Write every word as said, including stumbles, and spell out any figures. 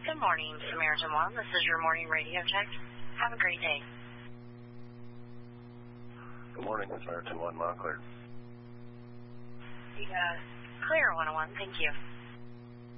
Good morning, Samaritan One. This is your morning radio check. Have a great day. Good morning, Samaritan One, Montclair. You got Clear one oh one. Thank you.